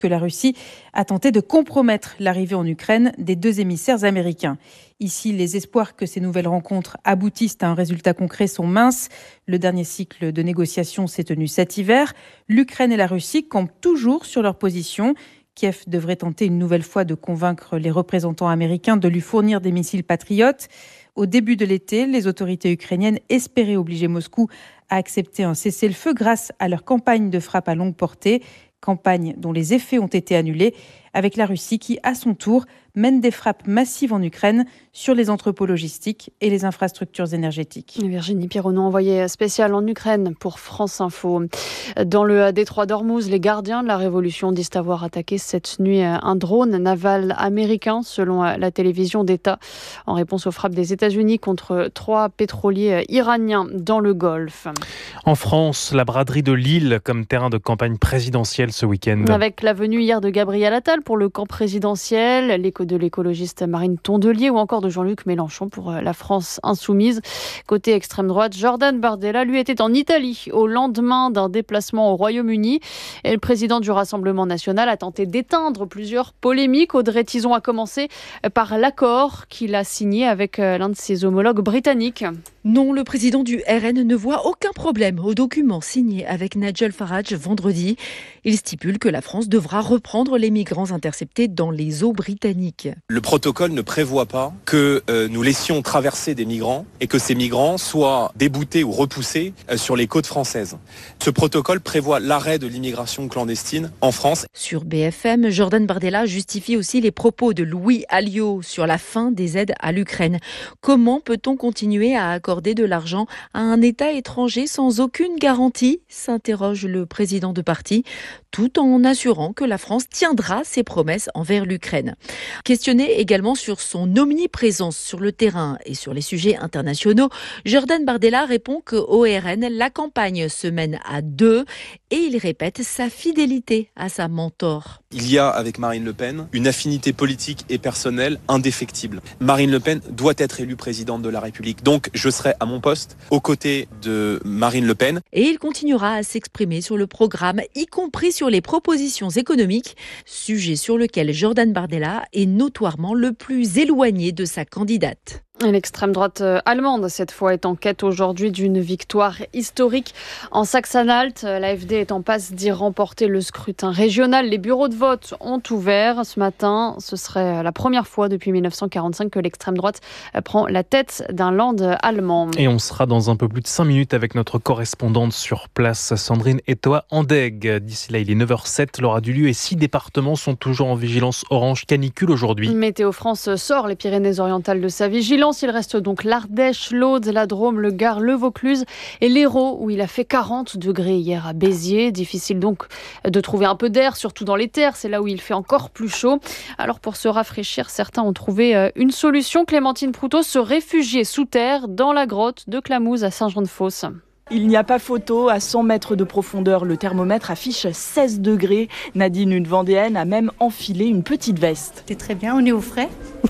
que la Russie a tenté de compromettre l'arrivée en Ukraine des 2 émissaires américains. Ici, les espoirs que ces nouvelles rencontres aboutissent à un résultat concret sont minces. Le dernier cycle de négociations s'est tenu cet hiver. L'Ukraine et la Russie campent toujours sur leur position. Kiev devrait tenter une nouvelle fois de convaincre les représentants américains de lui fournir des missiles patriotes. Au début de l'été, les autorités ukrainiennes espéraient obliger Moscou à accepter un cessez-le-feu grâce à leur campagne de frappe à longue portée, campagne dont les effets ont été annulés, avec la Russie qui, à son tour, mène des frappes massives en Ukraine sur les entrepôts logistiques et les infrastructures énergétiques. Virginie Pironneau, envoyée spéciale en Ukraine pour France Info. Dans le détroit d'Ormuz, les gardiens de la Révolution disent avoir attaqué cette nuit un drone naval américain, selon la télévision d'État, en réponse aux frappes des États-Unis contre 3 pétroliers iraniens dans le Golfe. En France, la braderie de Lille comme terrain de campagne présidentielle ce week-end. Avec la venue hier de Gabriel Attal pour le camp présidentiel, de l'écologiste Marine Tondelier ou encore de Jean-Luc Mélenchon pour la France insoumise. Côté extrême droite, Jordan Bardella, lui, était en Italie au lendemain d'un déplacement au Royaume-Uni. Et le président du Rassemblement national a tenté d'éteindre plusieurs polémiques. Audrey Tizon a commencé par l'accord qu'il a signé avec l'un de ses homologues britanniques. Non, le président du RN ne voit aucun problème au document signé avec Nigel Farage vendredi. Il stipule que la France devra reprendre les migrants interceptés dans les eaux britanniques. Le protocole ne prévoit pas que nous laissions traverser des migrants et que ces migrants soient déboutés ou repoussés sur les côtes françaises. Ce protocole prévoit l'arrêt de l'immigration clandestine en France. Sur BFM, Jordan Bardella justifie aussi les propos de Louis Alliot sur la fin des aides à l'Ukraine. Comment peut-on continuer à accorder de l'argent à un État étranger sans aucune garantie, s'interroge le président de parti, tout en assurant que la France tiendra ses promesses envers l'Ukraine. Questionné également sur son omniprésence sur le terrain et sur les sujets internationaux, Jordan Bardella répond qu'au RN, la campagne se mène à 2 et il répète sa fidélité à sa mentor. Il y a avec Marine Le Pen une affinité politique et personnelle indéfectible. Marine Le Pen doit être élue présidente de la République. Donc je serai à mon poste aux côtés de Marine Le Pen. Et il continuera à s'exprimer sur le programme, y compris sur les propositions économiques, sujet sur lequel Jordan Bardella est notoirement le plus éloigné de sa candidate. L'extrême droite allemande, cette fois, est en quête aujourd'hui d'une victoire historique en Saxe-Anhalt. L'AfD est en passe d'y remporter le scrutin régional. Les bureaux de vote ont ouvert ce matin. Ce serait la première fois depuis 1945 que l'extrême droite prend la tête d'un land allemand. Et on sera dans un peu plus de 5 minutes avec notre correspondante sur place, Sandrine Etoa-Andeg. D'ici là, il est 9h07. L'heure du lieu et 6 départements sont toujours en vigilance orange canicule aujourd'hui. Météo France sort les Pyrénées-Orientales de sa vigilance. Il reste donc l'Ardèche, l'Aude, la Drôme, le Gard, le Vaucluse et l'Hérault où il a fait 40 degrés hier à Béziers. Difficile donc de trouver un peu d'air, surtout dans les terres. C'est là où il fait encore plus chaud. Alors pour se rafraîchir, certains ont trouvé une solution. Clémentine Proutot se réfugier sous terre dans la grotte de Clamouze à Saint-Jean-de-Fosse. Il n'y a pas photo, à 100 mètres de profondeur, le thermomètre affiche 16 degrés. Nadine, une Vendéenne, a même enfilé une petite veste. C'est très bien, on est au frais.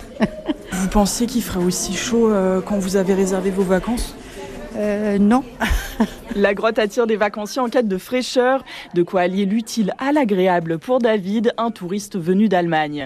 Vous pensez qu'il fera aussi chaud quand vous avez réservé vos vacances ? Non. La grotte attire des vacanciers en quête de fraîcheur, de quoi allier l'utile à l'agréable pour David, un touriste venu d'Allemagne.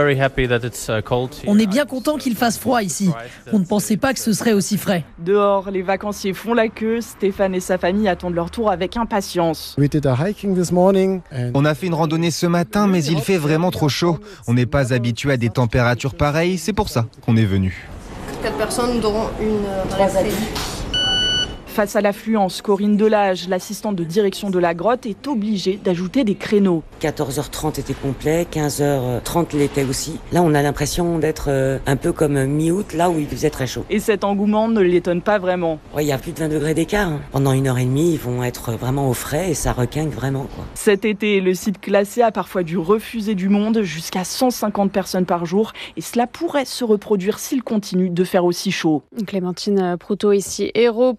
On est bien content qu'il fasse froid ici. On ne pensait pas que ce serait aussi frais. Dehors, les vacanciers font la queue. Stéphane et sa famille attendent leur tour avec impatience. On a fait une randonnée ce matin, mais il fait vraiment trop chaud. On n'est pas habitué à des températures pareilles, c'est pour ça qu'on est venu. 4 personnes, dont une 3 adultes. Face à l'affluence, Corinne Delage, l'assistante de direction de la grotte, est obligée d'ajouter des créneaux. 14h30 était complet, 15h30 l'était aussi. Là, on a l'impression d'être un peu comme mi-août, là où il faisait très chaud. Et cet engouement ne l'étonne pas vraiment. Ouais, il y a plus de 20 degrés d'écart. Pendant 1h30, ils vont être vraiment au frais et ça requinque vraiment, quoi. Cet été, le site classé a parfois dû refuser du monde, jusqu'à 150 personnes par jour. Et cela pourrait se reproduire s'il continue de faire aussi chaud. Clémentine Proutot ici, héros pour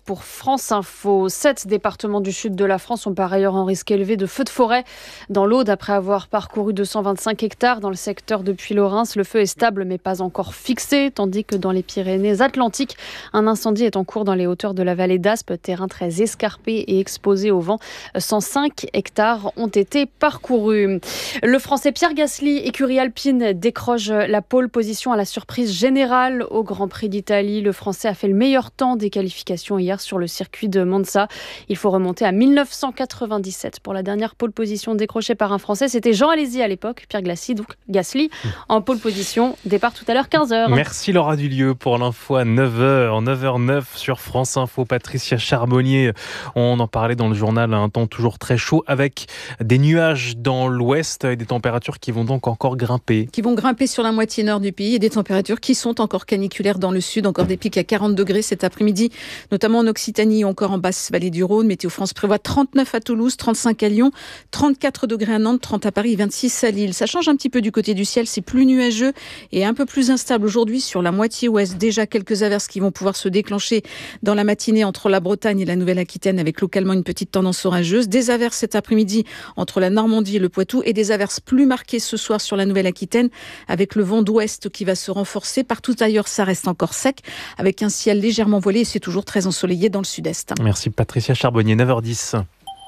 France Info. 7 départements du sud de la France ont par ailleurs un risque élevé de feux de forêt. Dans l'Aude, après avoir parcouru 225 hectares dans le secteur depuis Lorens, le feu est stable mais pas encore fixé, tandis que dans les Pyrénées-Atlantiques, un incendie est en cours dans les hauteurs de la vallée d'Aspe, terrain très escarpé et exposé au vent. 105 hectares ont été parcourus. Le Français Pierre Gasly, écurie alpine, décroche la pole position à la surprise générale au Grand Prix d'Italie. Le Français a fait le meilleur temps des qualifications hier sur le circuit de Monza. Il faut remonter à 1997 pour la dernière pole position décrochée par un Français. C'était Jean Alesi à l'époque, Pierre Gasly en pole position. Départ tout à l'heure 15h. Merci Laura Dulieu pour l'info à 9h, 9h09 sur France Info. Patricia Charbonnier, on en parlait dans le journal, un temps toujours très chaud avec des nuages dans l'ouest et des températures qui vont donc encore grimper. Qui vont grimper sur la moitié nord du pays et des températures qui sont encore caniculaires dans le sud, encore des pics à 40 degrés cet après-midi, notamment en Occitanie ou encore en basse vallée du Rhône. Météo France prévoit 39 à Toulouse, 35 à Lyon, 34 degrés à Nantes, 30 à Paris, 26 à Lille. Ça change un petit peu du côté du ciel, c'est plus nuageux et un peu plus instable aujourd'hui sur la moitié ouest. Déjà quelques averses qui vont pouvoir se déclencher dans la matinée entre la Bretagne et la Nouvelle-Aquitaine avec localement une petite tendance orageuse. Des averses cet après-midi entre la Normandie et le Poitou et des averses plus marquées ce soir sur la Nouvelle-Aquitaine avec le vent d'ouest qui va se renforcer. Partout ailleurs, ça reste encore sec avec un ciel légèrement voilé et c'est toujours très ensoleillé dans le sud-est. Merci Patricia Charbonnier, 9h10.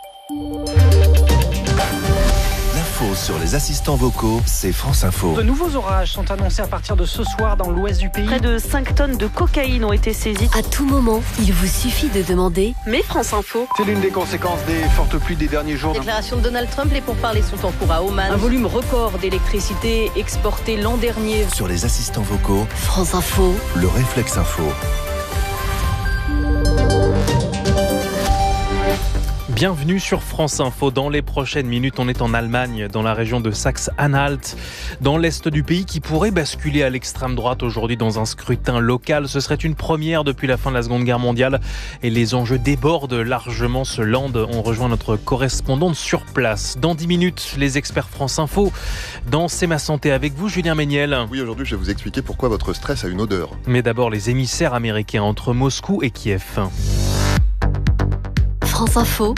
L'info sur les assistants vocaux, c'est France Info. De nouveaux orages sont annoncés à partir de ce soir dans l'ouest du pays. Près de 5 tonnes de cocaïne ont été saisies. À tout moment, il vous suffit de demander « Mais France Info ». C'est l'une des conséquences des fortes pluies des derniers jours. Déclaration de Donald Trump, les pourparlers sont en cours à Oman. Un volume record d'électricité exporté l'an dernier. Sur les assistants vocaux, France Info, le réflexe info. Bienvenue sur France Info. Dans les prochaines minutes, on est en Allemagne, dans la région de Saxe-Anhalt, dans l'est du pays qui pourrait basculer à l'extrême droite aujourd'hui dans un scrutin local. Ce serait une première depuis la fin de la Seconde Guerre mondiale et les enjeux débordent largement ce land. On rejoint notre correspondante sur place. Dans 10 minutes, les experts France Info. Dans C'est ma santé avec vous, Julien Méniel. Oui, aujourd'hui, je vais vous expliquer pourquoi votre stress a une odeur. Mais d'abord, les émissaires américains entre Moscou et Kiev. France Info,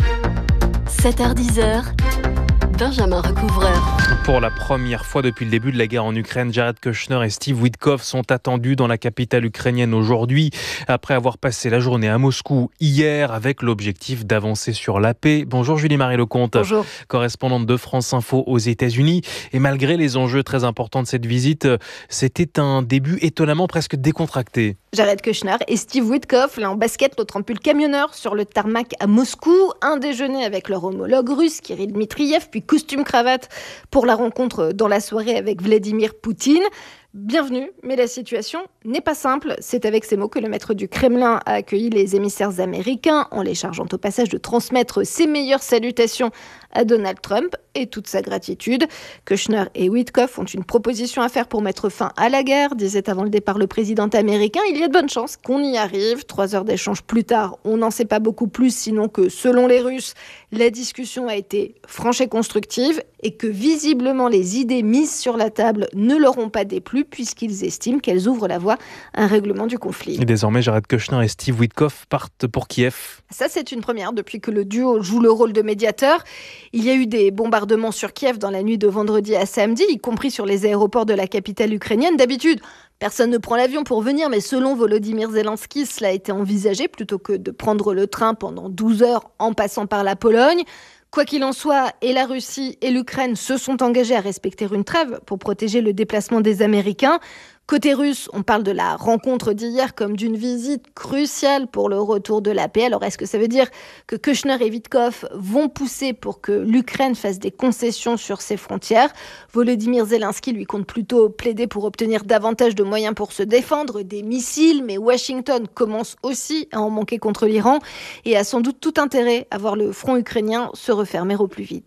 7h-10h, Benjamin Recouvreur. Pour la première fois depuis le début de la guerre en Ukraine, Jared Kushner et Steve Witkoff sont attendus dans la capitale ukrainienne aujourd'hui, après avoir passé la journée à Moscou hier avec l'objectif d'avancer sur la paix. Bonjour Julie-Marie Lecomte, bonjour. Correspondante de France Info aux États-Unis. Et malgré les enjeux très importants de cette visite, c'était un début étonnamment presque décontracté. Jared Kushner et Steve Witkoff, l'un en basket, l'autre en pull camionneur, sur le tarmac à Moscou. Un déjeuner avec leur homologue russe, Kirill Dmitriev, puis costume-cravate pour la rencontre dans la soirée avec Vladimir Poutine. Bienvenue, mais la situation n'est pas simple. C'est avec ces mots que le maître du Kremlin a accueilli les émissaires américains, en les chargeant au passage de transmettre ses meilleures salutations à Donald Trump et toute sa gratitude. Kushner et Witkoff ont une proposition à faire pour mettre fin à la guerre, disait avant le départ le président américain. Il y a de bonnes chances qu'on y arrive. 3 heures d'échange plus tard, on n'en sait pas beaucoup plus, sinon que selon les Russes, la discussion a été franche et constructive et que visiblement les idées mises sur la table ne leur ont pas déplu puisqu'ils estiment qu'elles ouvrent la voie à un règlement du conflit. Et désormais, Jared Kushner et Steve Witkoff partent pour Kiev. Ça, c'est une première depuis que le duo joue le rôle de médiateur. Il y a eu des bombardements sur Kiev dans la nuit de vendredi à samedi, y compris sur les aéroports de la capitale ukrainienne. D'habitude, personne ne prend l'avion pour venir, mais selon Volodymyr Zelensky, cela a été envisagé plutôt que de prendre le train pendant 12 heures en passant par la Pologne. Quoi qu'il en soit, et la Russie et l'Ukraine se sont engagés à respecter une trêve pour protéger le déplacement des Américains. Côté russe, on parle de la rencontre d'hier comme d'une visite cruciale pour le retour de la paix. Alors est-ce que ça veut dire que Kushner et Witkoff vont pousser pour que l'Ukraine fasse des concessions sur ses frontières ? Volodymyr Zelensky, lui, compte plutôt plaider pour obtenir davantage de moyens pour se défendre, des missiles, mais Washington commence aussi à en manquer contre l'Iran et a sans doute tout intérêt à voir le front ukrainien se refermer au plus vite.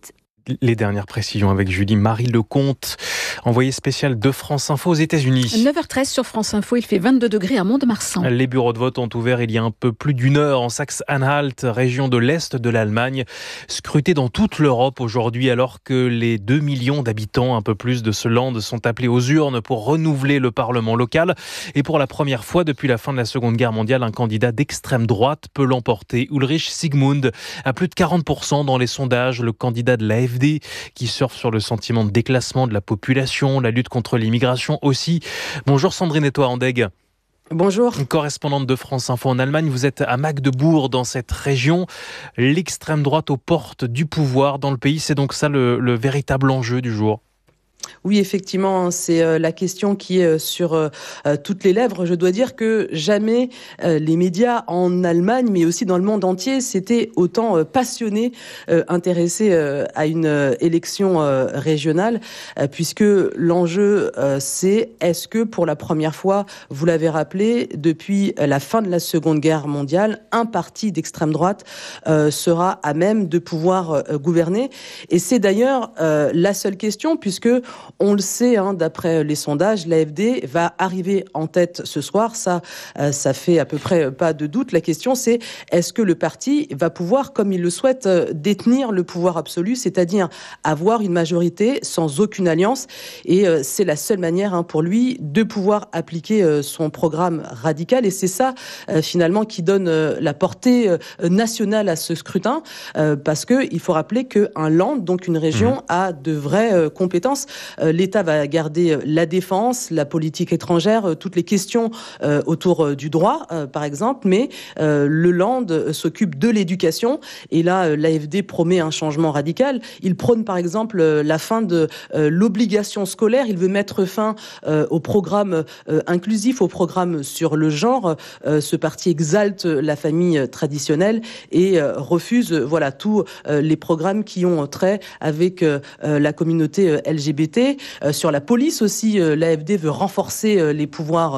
Les dernières précisions avec Julie-Marie Lecomte, envoyée spéciale de France Info aux États-Unis. 9h13 sur France Info, il fait 22 degrés à Mont-de-Marsan. Les bureaux de vote ont ouvert il y a un peu plus d'une heure en Saxe-Anhalt, région de l'Est de l'Allemagne, scrutée dans toute l'Europe aujourd'hui alors que les 2 millions d'habitants, un peu plus de ce land, sont appelés aux urnes pour renouveler le Parlement local. Et pour la première fois depuis la fin de la Seconde Guerre mondiale, un candidat d'extrême droite peut l'emporter. Ulrich Siegmund à plus de 40% dans les sondages, le candidat de l'AfD qui surfe sur le sentiment de déclassement de la population, la lutte contre l'immigration aussi. Bonjour Sandrine Etoile-Andeg. Bonjour. Correspondante de France Info en Allemagne, vous êtes à Magdebourg dans cette région. L'extrême droite aux portes du pouvoir dans le pays, c'est donc ça le véritable enjeu du jour. Oui, effectivement, c'est la question qui est sur toutes les lèvres. Je dois dire que jamais les médias en Allemagne, mais aussi dans le monde entier, s'étaient autant passionnés, intéressés à une élection régionale, puisque l'enjeu, c'est est-ce que pour la première fois, vous l'avez rappelé, depuis la fin de la Seconde Guerre mondiale, un parti d'extrême droite sera à même de pouvoir gouverner. Et c'est d'ailleurs la seule question, puisque on le sait, d'après les sondages, l'AfD va arriver en tête ce soir. Ça fait à peu près pas de doute. La question, c'est est-ce que le parti va pouvoir, comme il le souhaite, détenir le pouvoir absolu, c'est-à-dire avoir une majorité sans aucune alliance. Et c'est la seule manière pour lui de pouvoir appliquer son programme radical. Et c'est ça, finalement, qui donne la portée nationale à ce scrutin. Parce qu'il faut rappeler qu'un land, donc une région, a de vraies compétences. L'État va garder la défense, la politique étrangère, toutes les questions autour du droit, par exemple, mais le land s'occupe de l'éducation. Et là, l'AfD promet un changement radical. Il prône, par exemple, la fin de l'obligation scolaire. Il veut mettre fin au programme inclusif, au programme sur le genre. Ce parti exalte la famille traditionnelle et refuse tous les programmes qui ont trait avec la communauté LGBT. Sur la police aussi, l'AfD veut renforcer les pouvoirs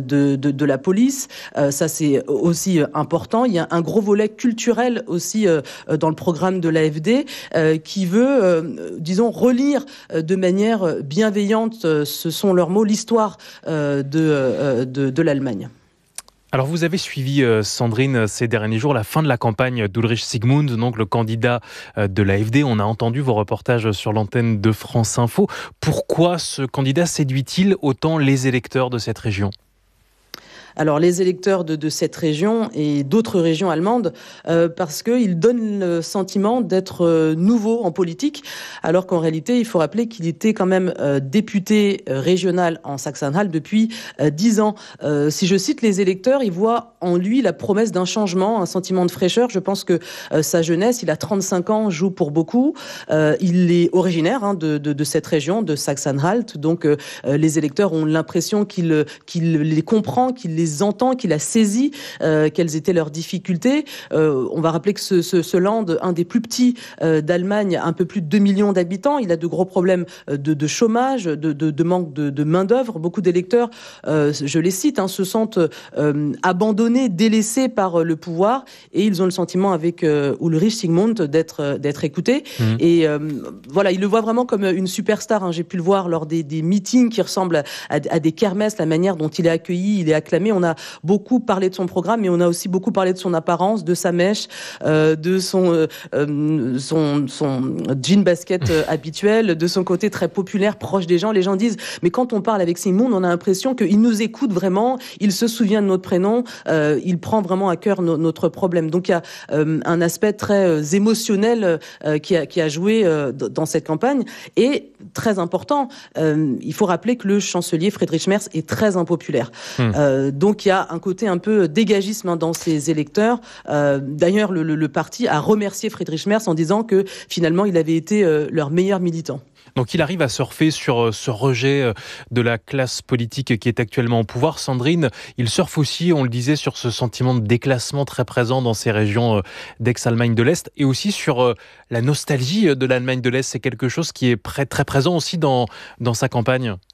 de la police. Ça, c'est aussi important. Il y a un gros volet culturel aussi dans le programme de l'AfD qui veut, relire de manière bienveillante, ce sont leurs mots, l'histoire de l'Allemagne. Alors vous avez suivi, Sandrine, ces derniers jours, la fin de la campagne d'Ulrich Siegmund, donc le candidat de l'AfD. On a entendu vos reportages sur l'antenne de France Info. Pourquoi ce candidat séduit-il autant les électeurs de cette région ? Alors les électeurs de cette région et d'autres régions allemandes, parce qu'ils donnent le sentiment d'être nouveau en politique, alors qu'en réalité, il faut rappeler qu'il était quand même député régional en Saxe-Anhalt depuis 10 ans. Si je cite les électeurs, ils voient en lui la promesse d'un changement, un sentiment de fraîcheur. Je pense que sa jeunesse, il a 35 ans, joue pour beaucoup. Il est originaire de cette région, de Saxe-Anhalt, donc les électeurs ont l'impression qu'il les comprend, qu'il les entend, qu'il a saisi quelles étaient leurs difficultés. On va rappeler que ce land, un des plus petits d'Allemagne, un peu plus de 2 millions d'habitants, il a de gros problèmes de chômage, de manque de main-d'œuvre. Beaucoup d'électeurs, je les cite, se sentent abandonnés, délaissés par le pouvoir, et ils ont le sentiment avec Ulrich Siegmund d'être écoutés. Et il le voit vraiment comme une superstar. J'ai pu le voir lors des meetings qui ressemblent à des kermesses, la manière dont il est accueilli, il est acclamé. On a beaucoup parlé de son programme, mais on a aussi beaucoup parlé de son apparence, de sa mèche, de son jean basket habituel, de son côté très populaire, proche des gens. Les gens disent, mais quand on parle avec Siegmund, on a l'impression qu'il nous écoute vraiment, il se souvient de notre prénom, il prend vraiment à cœur notre problème. Donc il y a un aspect très émotionnel qui a joué dans cette campagne. Et très important, il faut rappeler que le chancelier Friedrich Merz est très impopulaire. Donc il y a un côté un peu dégagisme dans ses électeurs. D'ailleurs, le parti a remercié Friedrich Merz en disant que finalement il avait été leur meilleur militant. Donc il arrive à surfer sur ce rejet de la classe politique qui est actuellement au pouvoir. Sandrine, il surfe aussi, on le disait, sur ce sentiment de déclassement très présent dans ces régions d'ex-Allemagne de l'Est, et aussi sur la nostalgie de l'Allemagne de l'Est. C'est quelque chose qui est très présent aussi dans sa campagne.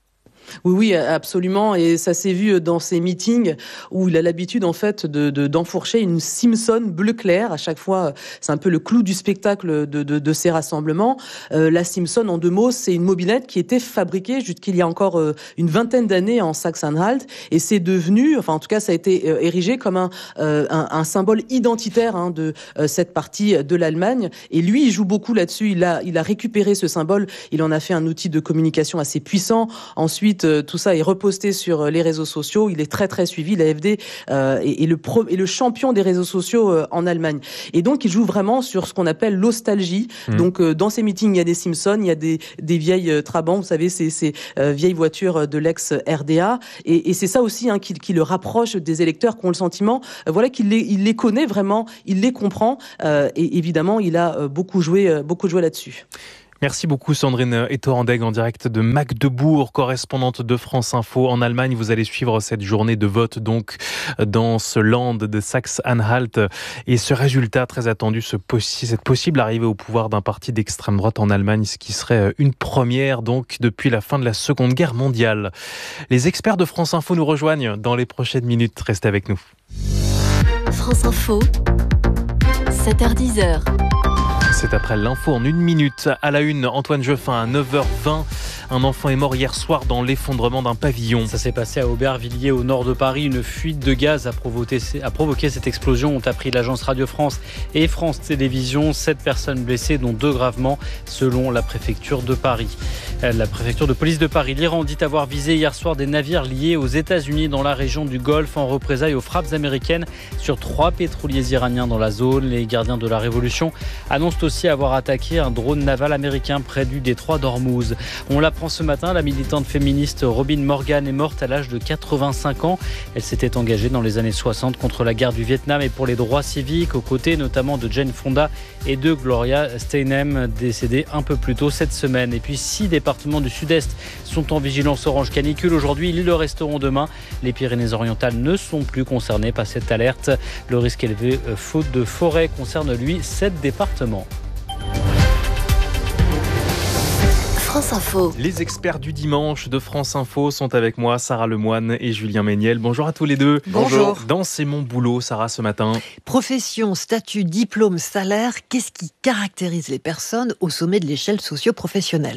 Oui, absolument. Et ça s'est vu dans ces meetings où il a l'habitude, en fait, d'enfourcher une Simpson bleu clair. À chaque fois, c'est un peu le clou du spectacle de ces rassemblements. La Simpson, en 2 mots, c'est une mobilette qui était fabriquée jusqu'il y a encore une vingtaine d'années en Saxe-Anhalt. Et c'est devenu, enfin, en tout cas, ça a été érigé comme un symbole identitaire de cette partie de l'Allemagne. Et lui, il joue beaucoup là-dessus. Il a récupéré ce symbole. Il en a fait un outil de communication assez puissant. Ensuite, tout ça est reposté sur les réseaux sociaux. Il est très très suivi. L'AfD est le champion des réseaux sociaux en Allemagne. Et donc, il joue vraiment sur ce qu'on appelle l'ostalgie. Donc, dans ces meetings, il y a des Simpsons, il y a des vieilles Trabant, vous savez, ces vieilles voitures de l'ex-RDA. Et c'est ça aussi qui le rapproche des électeurs qui ont le sentiment, qu'il les connaît vraiment, il les comprend. Et évidemment, il a beaucoup joué là-dessus. Merci beaucoup Sandrine Etorandeg en direct de Magdebourg, correspondante de France Info en Allemagne. Vous allez suivre cette journée de vote donc dans ce land de Saxe-Anhalt et ce résultat très attendu, cette possible arrivée au pouvoir d'un parti d'extrême droite en Allemagne, ce qui serait une première donc depuis la fin de la Seconde Guerre mondiale. Les experts de France Info nous rejoignent dans les prochaines minutes. Restez avec nous. France Info, 7h10. C'est après l'info en 1 minute. À la une, Antoine Jeuffin à 9h20. Un enfant est mort hier soir dans l'effondrement d'un pavillon. Ça s'est passé à Aubervilliers, au nord de Paris. Une fuite de gaz a provoqué cette explosion, ont appris l'agence Radio France et France Télévisions. 7 personnes blessées, dont 2 gravement, selon la préfecture de Paris. La préfecture de police de Paris. L'Iran dit avoir visé hier soir des navires liés aux États-Unis dans la région du Golfe en représailles aux frappes américaines sur 3 pétroliers iraniens dans la zone. Les gardiens de la Révolution annoncent aussi avoir attaqué un drone naval américain près du détroit d'Ormuz. On l'apprend ce matin, la militante féministe Robin Morgan est morte à l'âge de 85 ans. Elle s'était engagée dans les années 60 contre la guerre du Vietnam et pour les droits civiques, aux côtés notamment de Jane Fonda et de Gloria Steinem, décédée un peu plus tôt cette semaine. Et puis 6 départements du sud-est sont en vigilance orange canicule aujourd'hui. Ils le resteront demain. Les Pyrénées-Orientales ne sont plus concernées par cette alerte. Le risque élevé faute de forêt concerne lui 7 départements. France Info. Les experts du dimanche de France Info sont avec moi, Sarah Lemoine et Julien Méniel. Bonjour à tous les deux. Bonjour. Dans C'est mon boulot, Sarah, ce matin. Profession, statut, diplôme, salaire, qu'est-ce qui caractérise les personnes au sommet de l'échelle socio-professionnelle ?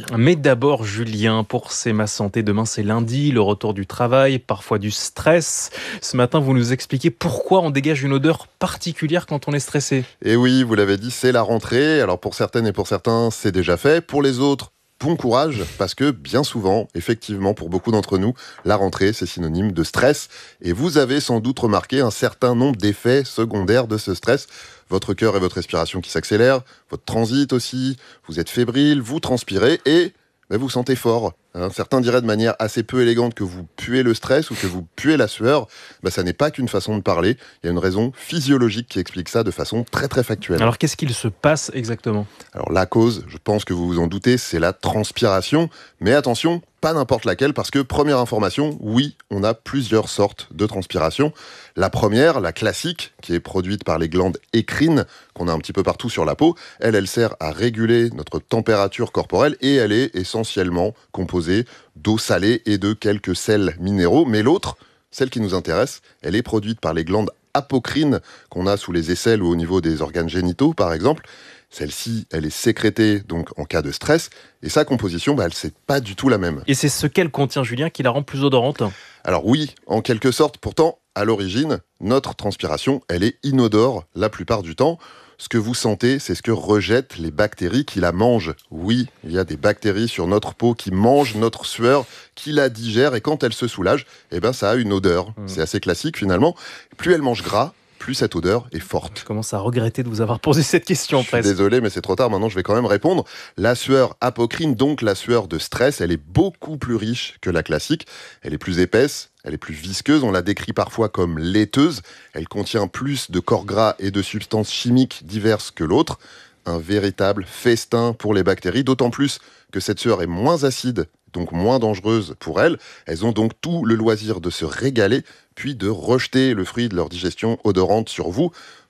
Mais d'abord, Julien, pour C'est ma santé, demain c'est lundi, le retour du travail, parfois du stress. Ce matin, vous nous expliquez pourquoi on dégage une odeur particulière quand on est stressé. Et oui, vous l'avez dit, c'est la rentrée. Alors pour certaines et pour certains, c'est déjà fait. Pour les autres, bon courage, parce que bien souvent, effectivement, pour beaucoup d'entre nous, la rentrée, c'est synonyme de stress. Et vous avez sans doute remarqué un certain nombre d'effets secondaires de ce stress. Votre cœur et votre respiration qui s'accélèrent, votre transit aussi, vous êtes fébrile, vous transpirez et vous sentez fort. Certains diraient de manière assez peu élégante que vous puez le stress ou que vous puez la sueur. Ça n'est pas qu'une façon de parler. Il y a une raison physiologique qui explique ça de façon très très factuelle. Alors qu'est-ce qu'il se passe exactement ? Alors la cause, je pense que vous vous en doutez, c'est la transpiration. Mais attention, pas n'importe laquelle, parce que première information, oui, on a plusieurs sortes de transpiration. La première, la classique, qui est produite par les glandes écrines, qu'on a un petit peu partout sur la peau, elle sert à réguler notre température corporelle et elle est essentiellement composée d'eau salée et de quelques sels minéraux. Mais l'autre, celle qui nous intéresse, elle est produite par les glandes apocrines qu'on a sous les aisselles ou au niveau des organes génitaux, par exemple. Celle-ci, elle est sécrétée donc en cas de stress et sa composition, c'est pas du tout la même. Et c'est ce qu'elle contient, Julien, qui la rend plus odorante ? Alors oui, en quelque sorte. Pourtant, à l'origine, notre transpiration, elle est inodore la plupart du temps. Ce que vous sentez, c'est ce que rejettent les bactéries qui la mangent. Oui, il y a des bactéries sur notre peau qui mangent notre sueur, qui la digèrent, et quand elles se soulagent, ça a une odeur. C'est assez classique finalement. Plus elles mangent gras, plus cette odeur est forte. Je commence à regretter de vous avoir posé cette question. Je suis désolé, mais c'est trop tard. Maintenant, je vais quand même répondre. La sueur apocrine, donc la sueur de stress, elle est beaucoup plus riche que la classique. Elle est plus épaisse, elle est plus visqueuse. On la décrit parfois comme laiteuse. Elle contient plus de corps gras et de substances chimiques diverses que l'autre. Un véritable festin pour les bactéries, d'autant plus que cette sueur est moins acide, donc moins dangereuse pour elles. Elles ont donc tout le loisir de se régaler, puis de rejeter le fruit de leur digestion odorante sur vous.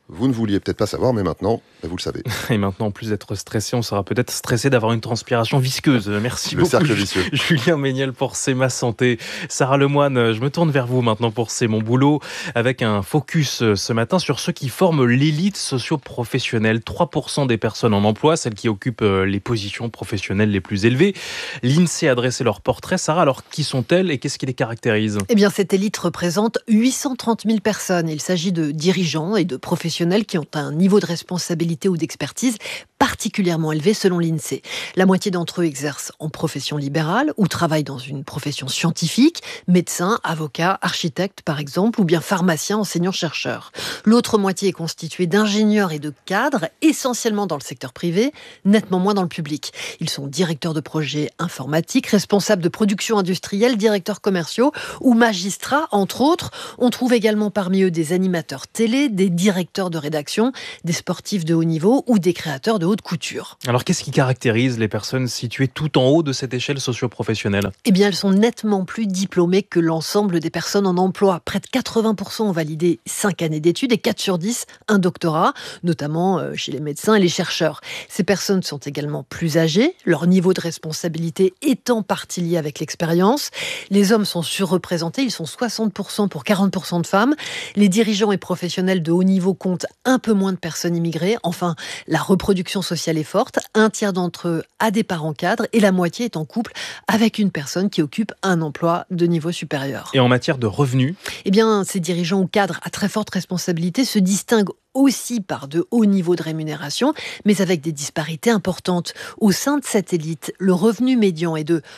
Vous ne vouliez peut-être pas savoir, mais maintenant, vous le savez. Et maintenant, en plus d'être stressé, on sera peut-être stressé d'avoir une transpiration visqueuse. Merci beaucoup, cercle vicieux. Julien Méniel, pour C'est ma santé. Sarah Lemoine, je me tourne vers vous maintenant pour C'est mon boulot, avec un focus ce matin sur ceux qui forment l'élite socio-professionnelle. 3% des personnes en emploi, celles qui occupent les positions professionnelles les plus élevées. L'INSEE a dressé leur portrait. Sarah, alors qui sont-elles et qu'est-ce qui les caractérise ? Eh bien, cette élite représente 830 000 personnes. Il s'agit de dirigeants et de professionnels qui ont un niveau de responsabilité ou d'expertise particulièrement élevé selon l'INSEE. La moitié d'entre eux exercent en profession libérale ou travaillent dans une profession scientifique, médecin, avocat, architecte par exemple, ou bien pharmacien, enseignant-chercheur. L'autre moitié est constituée d'ingénieurs et de cadres, essentiellement dans le secteur privé, nettement moins dans le public. Ils sont directeurs de projets informatiques, responsables de production industrielle, directeurs commerciaux ou magistrats, entre autres. On trouve également parmi eux des animateurs télé, des directeurs de rédaction, des sportifs de haut niveau ou des créateurs de haute couture. Alors qu'est-ce qui caractérise les personnes situées tout en haut de cette échelle socio-professionnelle ? Eh bien, elles sont nettement plus diplômées que l'ensemble des personnes en emploi. Près de 80% ont validé 5 années d'études et 4 sur 10 un doctorat, notamment chez les médecins et les chercheurs. Ces personnes sont également plus âgées, leur niveau de responsabilité étant partie lié avec l'expérience. Les hommes sont surreprésentés, ils sont 60% pour 40% de femmes. Les dirigeants et professionnels de haut niveau comptent un peu moins de personnes immigrées. Enfin, la reproduction sociale est forte. Un tiers d'entre eux a des parents cadres et la moitié est en couple avec une personne qui occupe un emploi de niveau supérieur. Et en matière de revenus ? Eh bien, ces dirigeants ou cadres à très forte responsabilité se distinguent aussi par de hauts niveaux de rémunération, mais avec des disparités importantes. Au sein de cette élite, le revenu médian est de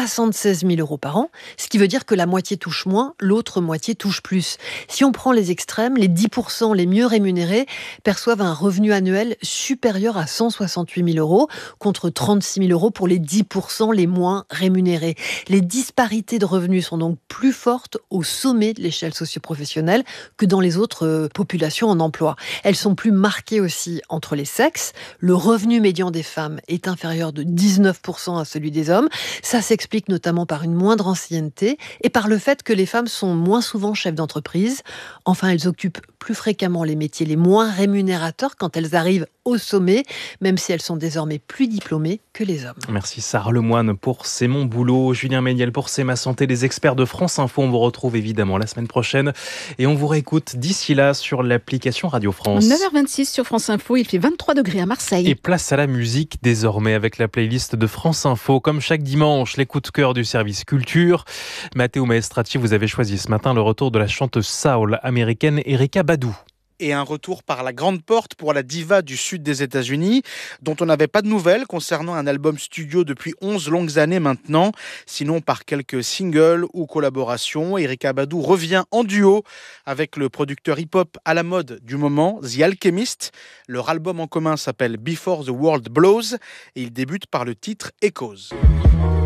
76 000 € par an, ce qui veut dire que la moitié touche moins, l'autre moitié touche plus. Si on prend les extrêmes, les 10% les mieux rémunérés perçoivent un revenu annuel supérieur à 168 000 €, contre 36 000 € pour les 10% les moins rémunérés. Les disparités de revenus sont donc plus fortes au sommet de l'échelle socio-professionnelle que dans les autres populations en emploi. Elles sont plus marquées aussi entre les sexes. Le revenu médian des femmes est inférieur de 19% à celui des hommes. Ça s'explique notamment par une moindre ancienneté et par le fait que les femmes sont moins souvent chefs d'entreprise. Enfin, elles occupent plus fréquemment les métiers les moins rémunérateurs quand elles arrivent au sommet, même si elles sont désormais plus diplômées que les hommes. Merci Sarah Lemoine pour C'est mon boulot, Julien Méniel pour C'est ma santé, les experts de France Info. On vous retrouve évidemment la semaine prochaine et on vous réécoute d'ici là sur l'application Radio France. 9h26 sur France Info, il fait 23 degrés à Marseille. Et place à la musique désormais avec la playlist de France Info. Comme chaque dimanche, les coups de cœur du service culture. Matteo Maestrati, vous avez choisi ce matin le retour de la chanteuse soul américaine Erykah Badu. Et un retour par la grande porte pour la diva du sud des États-Unis, dont on n'avait pas de nouvelles concernant un album studio depuis 11 longues années maintenant. Sinon, par quelques singles ou collaborations, Erykah Badu revient en duo avec le producteur hip-hop à la mode du moment, The Alchemist. Leur album en commun s'appelle Before the World Blows et il débute par le titre Echoes.